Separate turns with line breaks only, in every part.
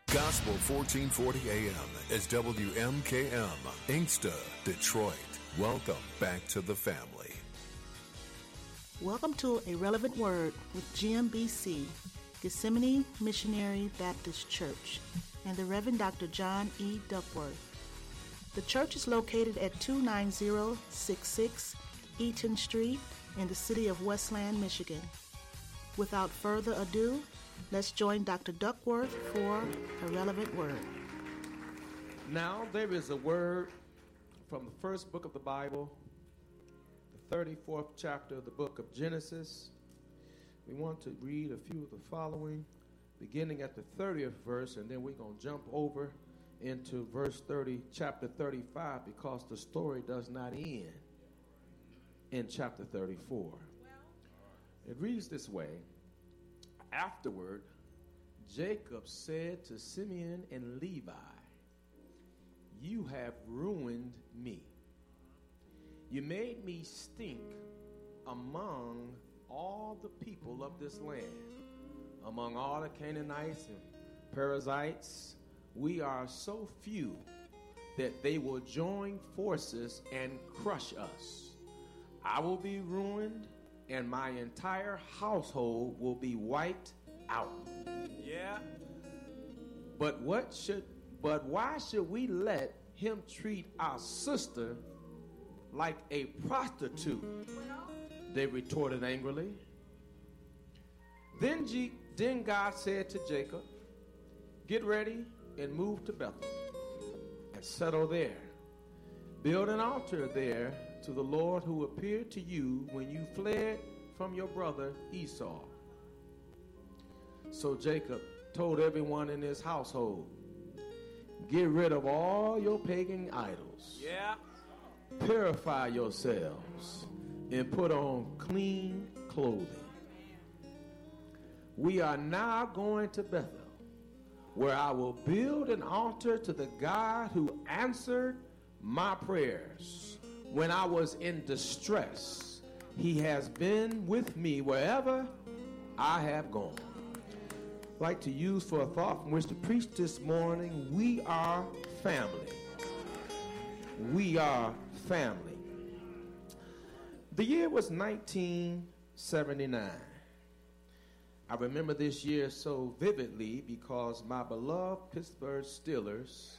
Gospel 1440 AM is WMKM, Inkster, Detroit. Welcome back to the family.
Welcome to A Relevant Word with GMBC, Gethsemane Missionary Baptist Church, and the Reverend Dr. John E. Duckworth. The church is located at 29066 Eaton Street in the city of Westland, Michigan. Without further ado, let's join Dr. Duckworth for A Relevant Word.
Now there is a word from the first book of the Bible, the 34th chapter of the book of Genesis. We want to read a few of the following, beginning at the 30th verse, and then we're going to jump over into verse 30, chapter 35, because the story does not end in chapter 34. It reads this way. Afterward, Jacob said to Simeon and Levi, "You have ruined me. You made me stink among all the people of this land, among all the Canaanites and Perizzites. We are so few that they will join forces and crush us. I will be ruined, and my entire household will be wiped out." Yeah. But why should we let him treat our sister like a prostitute? They retorted angrily. Then God said to Jacob, "Get ready and move to Bethel and settle there. Build an altar there to the Lord who appeared to you when you fled from your brother Esau." So Jacob told everyone in his household, "Get rid of all your pagan idols. Yeah. Purify yourselves and put on clean clothing. We are now going to Bethel, where I will build an altar to the God who answered my prayers when I was in distress. He has been with me wherever I have gone." I'd like to use for a thought from which to preach this morning, we are family. We are family. The year was 1979. I remember this year so vividly because my beloved Pittsburgh Steelers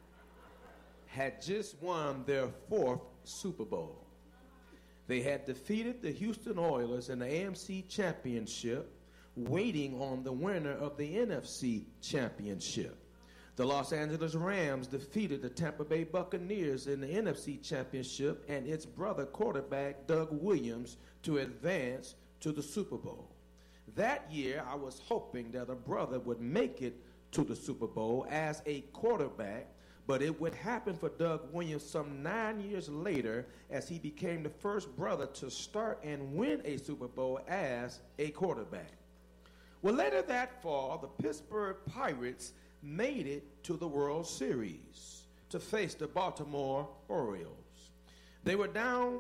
had just won their 4th Super Bowl. They had defeated the Houston Oilers in the AMC Championship, waiting on the winner of the NFC Championship. The Los Angeles Rams defeated the Tampa Bay Buccaneers in the NFC Championship and its brother quarterback, Doug Williams, to advance to the Super Bowl. That year, I was hoping that a brother would make it to the Super Bowl as a quarterback, but it would happen for Doug Williams some 9 years later as he became the first brother to start and win a Super Bowl as a quarterback. Well, later that fall, the Pittsburgh Pirates made it to the World Series to face the Baltimore Orioles. They were down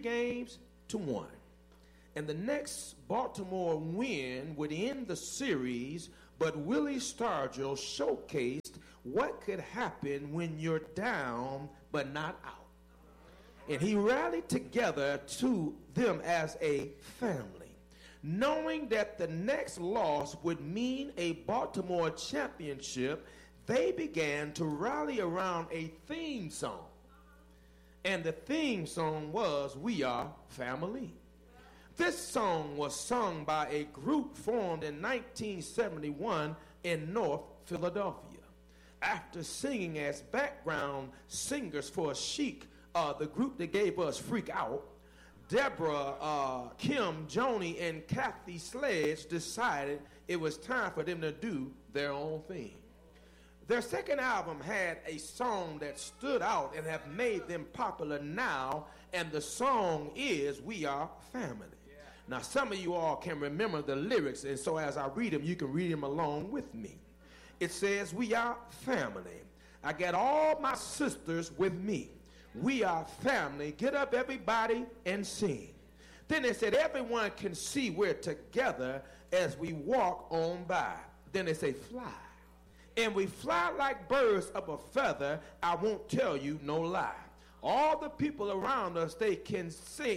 3-1. And the next Baltimore win would end the series, but Willie Stargell showcased what could happen when you're down but not out. And he rallied together to them as a family, knowing that the next loss would mean a Baltimore championship. They began to rally around a theme song. And the theme song was "We Are Family." This song was sung by a group formed in 1971 in North Philadelphia. After singing as background singers for Chic, the group that gave us Freak Out, Deborah, Kim, Joni, and Kathy Sledge decided it was time for them to do their own thing. Their second album had a song that stood out and have made them popular now, and the song is "We Are Family." Now, some of you all can remember the lyrics, and so as I read them, you can read them along with me. It says, "We are family. I got all my sisters with me. We are family. Get up, everybody, and sing." Then it said, "Everyone can see we're together as we walk on by." Then they say, "Fly. And we fly like birds of a feather, I won't tell you no lie. All the people around us, they can see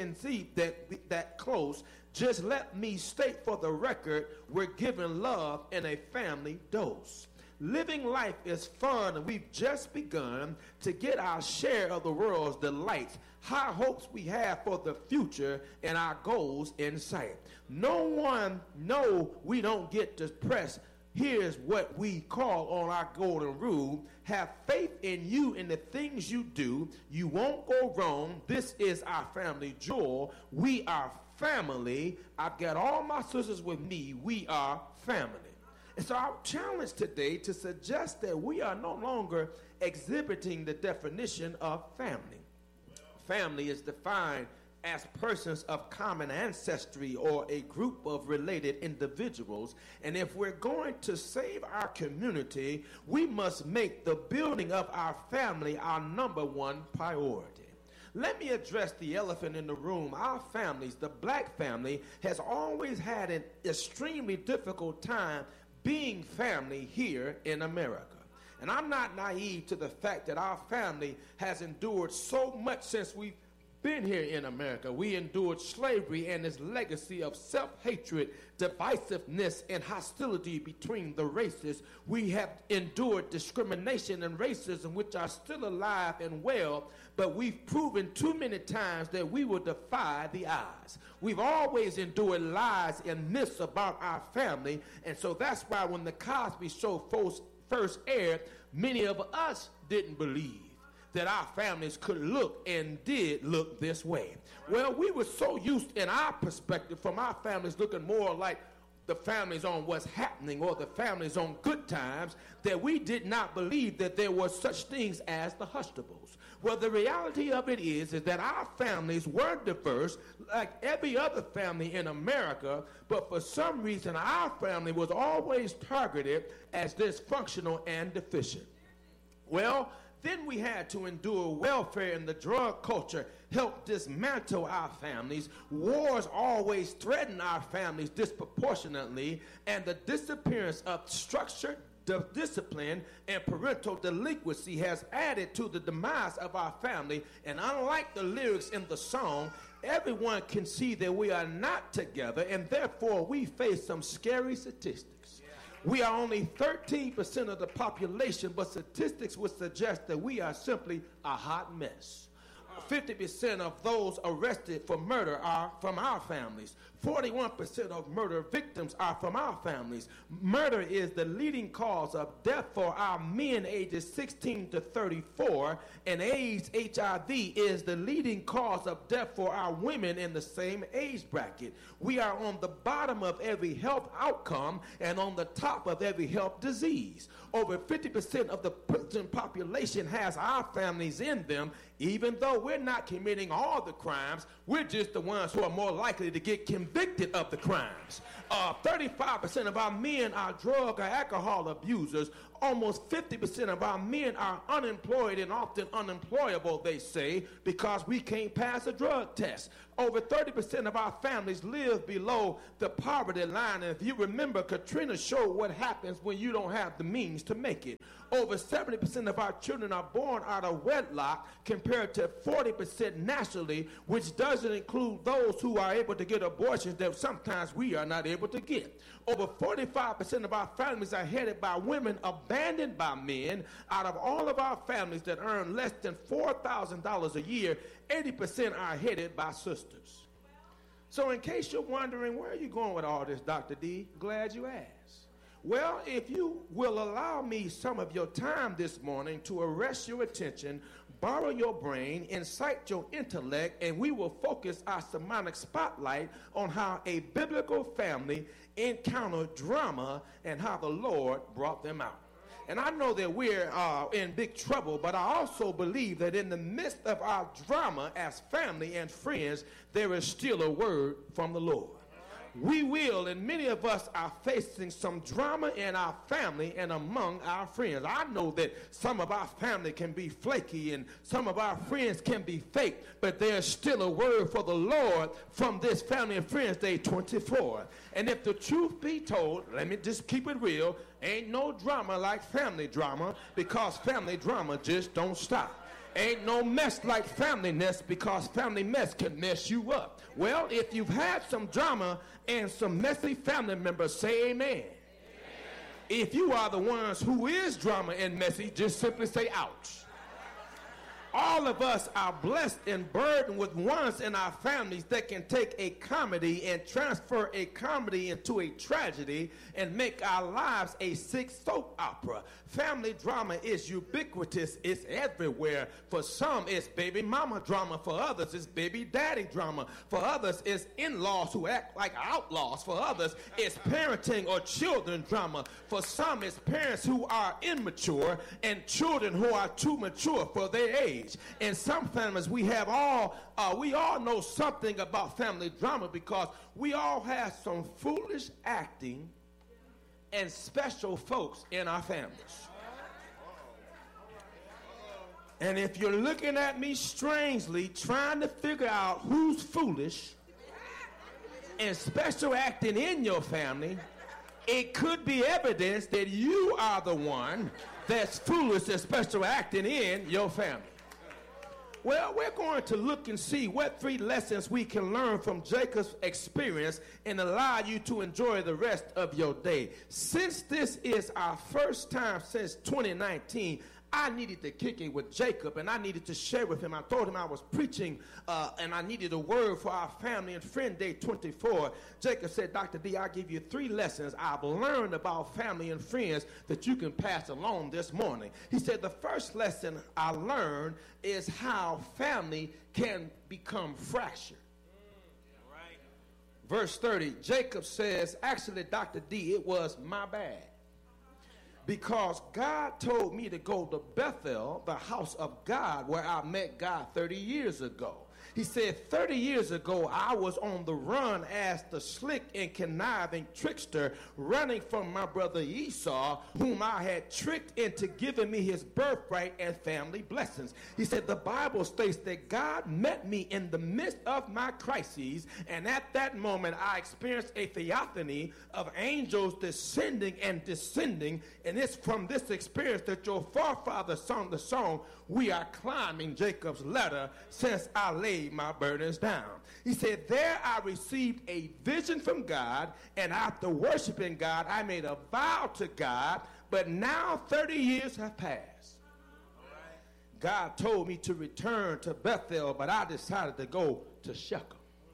that close. Just let me state for the record, we're giving love in a family dose. Living life is fun, and we've just begun to get our share of the world's delights, high hopes we have for the future, and our goals in sight. No, we don't get depressed. Here's what we call on our golden rule. Have faith in you and the things you do. You won't go wrong. This is our family jewel. We are family. I've got all my sisters with me. We are family. And so our challenge today to suggest that we are no longer exhibiting the definition of family. Family is defined as persons of common ancestry or a group of related individuals. And if we're going to save our community, we must make the building of our family our number one priority. Let me address the elephant in the room. Our families, the black family, has always had an extremely difficult time being family here in America. And I'm not naive to the fact that our family has endured so much since we've been here in America. We endured slavery and its legacy of self-hatred, divisiveness, and hostility between the races. We have endured discrimination and racism, which are still alive and well, but we've proven too many times that we will defy the odds. We've always endured lies and myths about our family, and so that's why when the Cosby Show first aired, many of us didn't believe that our families could look and did look this way. Well, we were so used in our perspective from our families looking more like the families on what's happening or the families on good times that we did not believe that there were such things as the Huxtables. Well, the reality of it is that our families were diverse like every other family in America, but for some reason our family was always targeted as dysfunctional and deficient. Well, then we had to endure welfare, and the drug culture helped dismantle our families. Wars always threaten our families disproportionately, and the disappearance of structure, discipline, and parental delinquency has added to the demise of our family. And unlike the lyrics in the song, everyone can see that we are not together, and therefore we face some scary statistics. We are only 13% of the population, but statistics would suggest that we are simply a hot mess. 50% of those arrested for murder are from our families. 41% of murder victims are from our families. Murder is the leading cause of death for our men ages 16 to 34, and AIDS, HIV, is the leading cause of death for our women in the same age bracket. We are on the bottom of every health outcome and on the top of every health disease. Over 50% of the prison population has our families in them. Even though we're not committing all the crimes, we're just the ones who are more likely to get convicted of the crimes. 35% of our men are drug or alcohol abusers. Almost 50% of our men are unemployed and often unemployable, they say, because we can't pass a drug test. Over 30% of our families live below the poverty line. And if you remember, Katrina showed what happens when you don't have the means to make it. Over 70% of our children are born out of wedlock compared to 40% nationally, which doesn't include those who are able to get abortions that sometimes we are not able to get. Over 45% of our families are headed by women abandoned by men. Out of all of our families that earn less than $4,000 a year, 80% are headed by sisters. So in case you're wondering, where are you going with all this, Dr. D? Glad you asked. Well, if you will allow me some of your time this morning to arrest your attention, borrow your brain, incite your intellect, and we will focus our sermonic spotlight on how a biblical family encountered drama and how the Lord brought them out. And I know that we're in big trouble, but I also believe that in the midst of our drama as family and friends, there is still a word from the Lord. We will, and many of us are facing some drama in our family and among our friends. I know that some of our family can be flaky and some of our friends can be fake, but there's still a word for the Lord from this Family and Friends Day 24. And if the truth be told, let me just keep it real, Ain't no drama like family drama, because family drama just don't stop. Ain't no mess like family mess, because family mess can mess you up. Well, if you've had some drama and some messy family members, say amen. If you are the ones who is drama and messy, just simply say ouch. All of us are blessed and burdened with ones in our families that can take a comedy and transfer a comedy into a tragedy and make our lives a sick soap opera. Family drama is ubiquitous. It's everywhere. For some, it's baby mama drama. For others, it's baby daddy drama. For others, it's in-laws who act like outlaws. For others, it's parenting or children drama. For some, it's parents who are immature and children who are too mature for their age. In some families, we all know something about family drama, because we all have some foolish acting and special folks in our families. And if you're looking at me strangely, trying to figure out who's foolish and special acting in your family, it could be evidence that you are the one that's foolish and special acting in your family. Well, we're going to look and see what 3 lessons we can learn from Jacob's experience and allow you to enjoy the rest of your day. Since this is our first time since 2019, I needed to kick it with Jacob, and I needed to share with him. I told him I was preaching, and I needed a word for our family and friend day 24. Jacob said, Dr. D, I'll give you 3 lessons I've learned about family and friends that you can pass along this morning. He said, the first lesson I learned is how family can become fractured. Right. Verse 30, Jacob says, actually, Dr. D, it was my bad. Because God told me to go to Bethel, the house of God, where I met God 30 years ago. He said, 30 years ago, I was on the run as the slick and conniving trickster, running from my brother Esau, whom I had tricked into giving me his birthright and family blessings. He said, the Bible states that God met me in the midst of my crises, and at that moment, I experienced a theophany of angels descending and descending, and it's from this experience that your forefathers sung the song, we are climbing Jacob's ladder since I laid my burdens down. He said, there I received a vision from God, and after worshiping God, I made a vow to God, but now 30 years have passed. God told me to return to Bethel, but I decided to go to Shechem.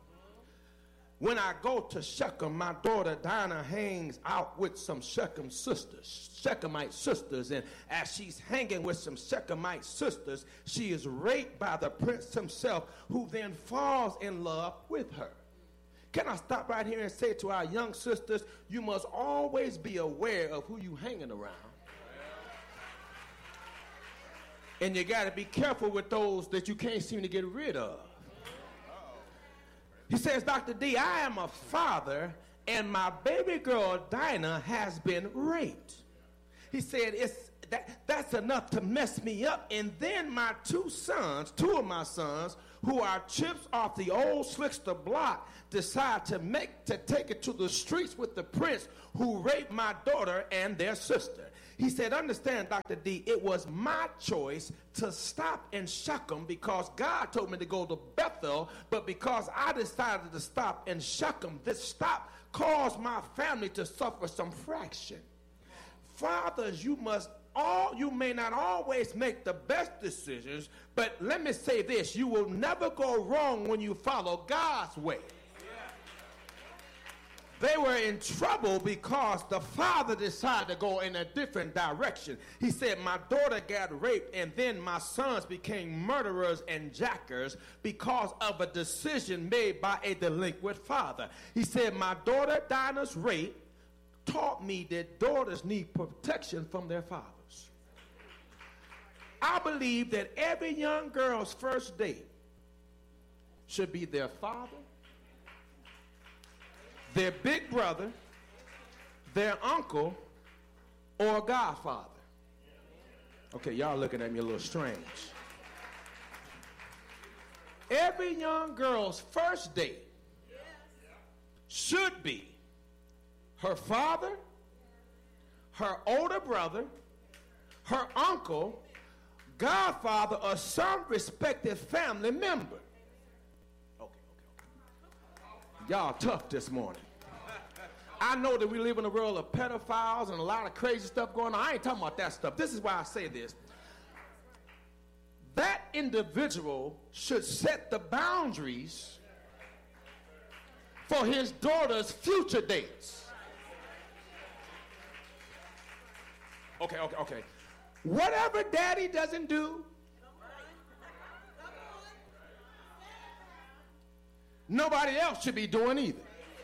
When I go to Shechem, my daughter Dinah hangs out with some Shechemite sisters, and as she's hanging with some Shechemite sisters, she is raped by the prince himself, who then falls in love with her. Can I stop right here and say to our young sisters, you must always be aware of who you hanging around. And you got to be careful with those that you can't seem to get rid of. He says, Dr. D, I am a father, and my baby girl, Dinah, has been raped. He said, that's enough to mess me up. And then my 2 of my sons, who are chips off the old slickster block, decide to take it to the streets with the prince who raped my daughter and their sister. He said, understand, Dr. D, it was my choice to stop in Shechem because God told me to go to Bethel, but because I decided to stop in Shechem, this stop caused my family to suffer some fraction. Fathers, you may not always make the best decisions, but let me say this, you will never go wrong when you follow God's way. They were in trouble because the father decided to go in a different direction. He said, my daughter got raped, and then my sons became murderers and jackers because of a decision made by a delinquent father. He said, my daughter Dinah's rape taught me that daughters need protection from their fathers. I believe that every young girl's first date should be their father, their big brother, their uncle, or godfather. Okay, y'all looking at me a little strange. Every young girl's first date should be her father, her older brother, her uncle, godfather, or some respected family member. Okay. Y'all tough this morning. I know that we live in a world of pedophiles and a lot of crazy stuff going on. I ain't talking about that stuff. This is why I say this. That individual should set the boundaries for his daughter's future dates. Okay. Whatever daddy doesn't do, nobody else should be doing either.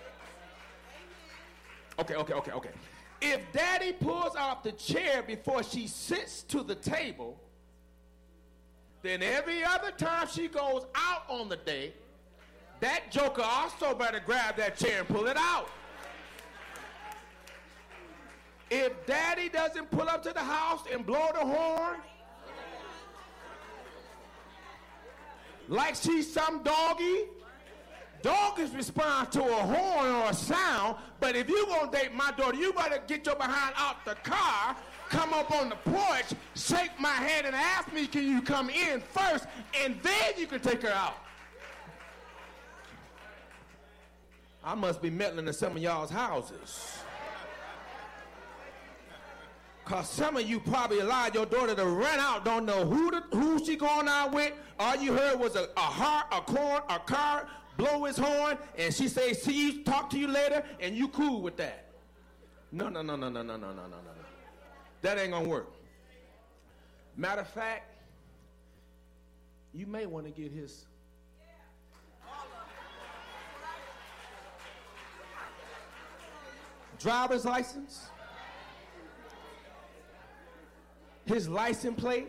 Okay. If daddy pulls out the chair before she sits to the table, then every other time she goes out on the date, that joker also better grab that chair and pull it out. If daddy doesn't pull up to the house and blow the horn, like she's some doggy, doggies respond to a horn or a sound, but if you gonna date my daughter, you better get your behind out the car, come up on the porch, shake my hand and ask me, can you come in first, and then you can take her out. I must be meddling in some of y'all's houses. Because some of you probably allowed your daughter to run out, don't know who she going out with. All you heard was a car blow his horn, and she say, see you, talk to you later, and you cool with that. No. That ain't gonna work. Matter of fact, you may want to get his driver's license, his license plate,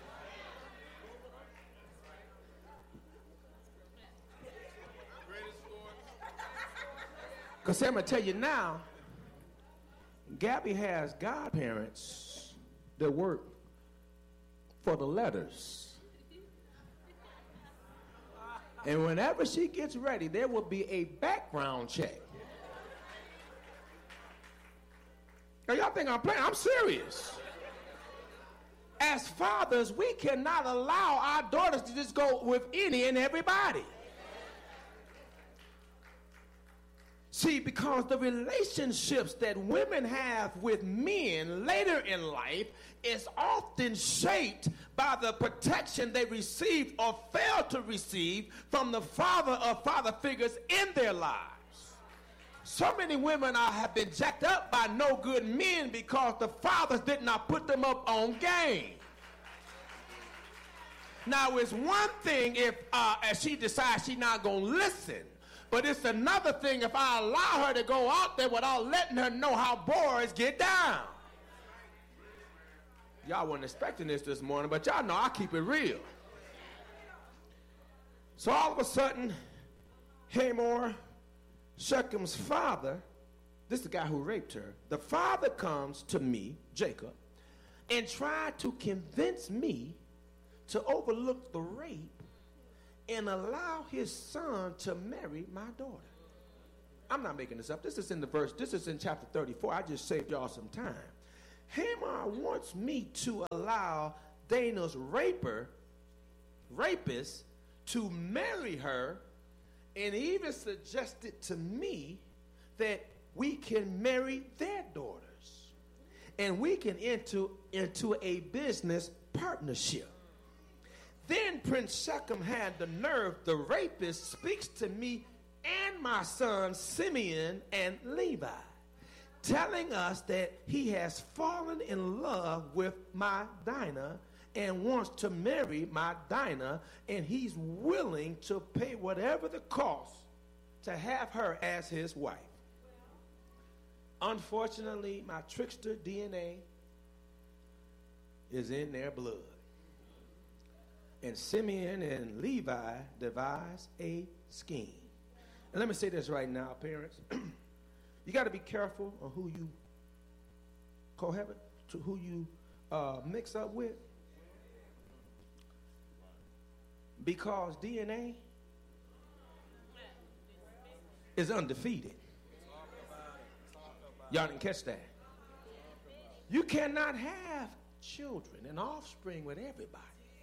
because I'm going to tell you now, Gabby has godparents that work for the letters. And whenever she gets ready, there will be a background check. Now, y'all think I'm playing? I'm serious. As fathers, we cannot allow our daughters to just go with any and everybody. See, because the relationships that women have with men later in life is often shaped by the protection they received or failed to receive from the father or father figures in their lives. So many women have been jacked up by no good men because the fathers did not put them up on game. Now, it's one thing if she decides she's not going to listen. But it's another thing if I allow her to go out there without letting her know how boys get down. Y'all weren't expecting this morning, but y'all know I keep it real. So all of a sudden, Hamor, Shechem's father, this is the guy who raped her, the father comes to me, Jacob, and tried to convince me to overlook the rape and allow his son to marry my daughter. I'm not making this up. This is in the verse. This is in chapter 34. I just saved y'all some time. Hamor wants me to allow Dana's rapist to marry her, and even suggested to me that we can marry their daughters and we can enter into a business partnership. Then Prince Shechem had the nerve, the rapist speaks to me and my sons Simeon and Levi, telling us that he has fallen in love with my Dinah and wants to marry my Dinah, and he's willing to pay whatever the cost to have her as his wife. Unfortunately, my trickster DNA is in their blood. And Simeon and Levi devised a scheme. And let me say this right now, parents. You got to be careful on who you cohabit, to who you mix up with. Because DNA is undefeated. Y'all didn't catch that. You cannot have children and offspring with everybody.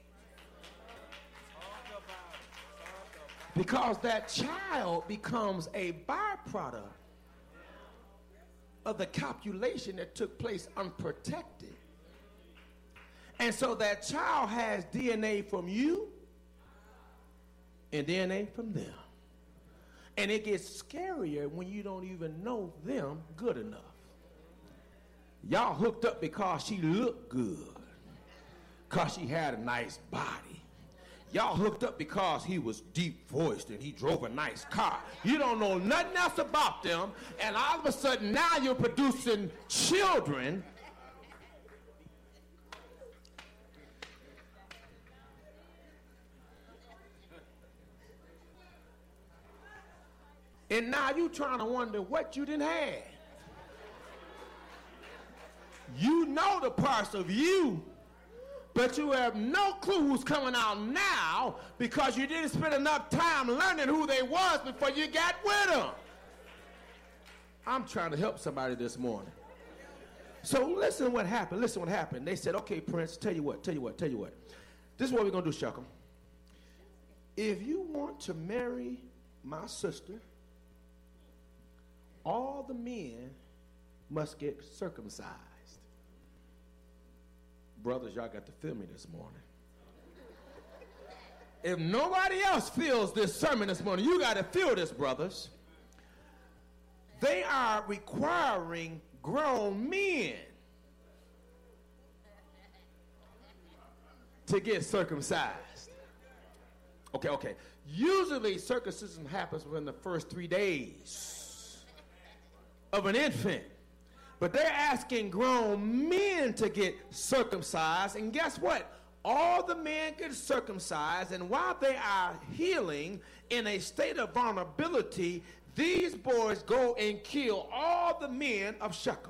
Because that child becomes a byproduct of the copulation that took place unprotected. And so that child has DNA from you and DNA from them. And it gets scarier when you don't even know them good enough. Y'all hooked up because she looked good, because she had a nice body. Y'all hooked up because he was deep-voiced and he drove a nice car. You don't know nothing else about them, and all of a sudden now you're producing children. And now you're trying to wonder what you didn't have. You know the parts of you, but you have no clue who's coming out now because you didn't spend enough time learning who they was before you got with them. I'm trying to help somebody this morning. So listen what happened. Listen what happened. They said, okay, Prince, tell you what. This is what we're going to do, Shuckum. If you want to marry my sister, all the men must get circumcised. Brothers, y'all got to feel me this morning. If nobody else feels this sermon this morning, you got to feel this, brothers. They are requiring grown men to get circumcised. Okay. Usually circumcision happens within the first 3 days of an infant. But they're asking grown men to get circumcised. And guess what? All the men get circumcised. And while they are healing in a state of vulnerability, these boys go and kill all the men of Shechem.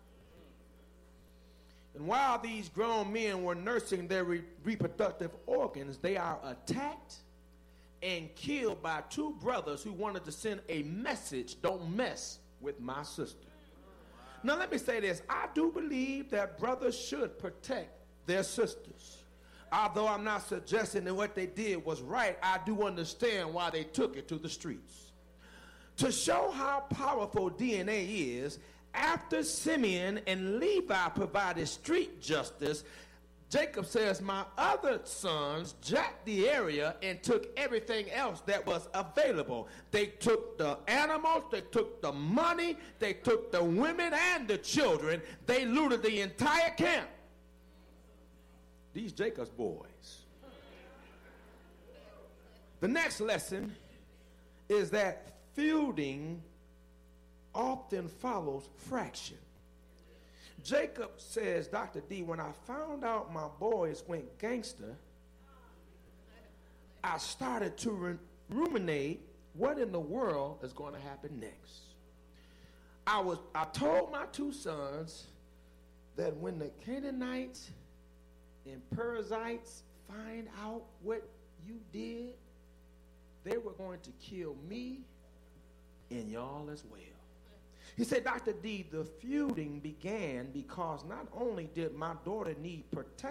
And while these grown men were nursing their reproductive organs, they are attacked and killed by two brothers who wanted to send a message: don't mess with my sister. Now let me say this. I do believe that brothers should protect their sisters. Although I'm not suggesting that what they did was right, I do understand why they took it to the streets. To show how powerful DNA is, after Simeon and Levi provided street justice, Jacob says, my other sons jacked the area and took everything else that was available. They took the animals, they took the money, they took the women and the children. They looted the entire camp. These Jacob's boys. The next lesson is that feuding often follows fraction. Jacob says, Dr. D, when I found out my boys went gangster, I started to ruminate what in the world is going to happen next. I told my two sons that when the Canaanites and Perizzites find out what you did, they were going to kill me and y'all as well. He said, Dr. D, the feuding began because not only did my daughter need protection,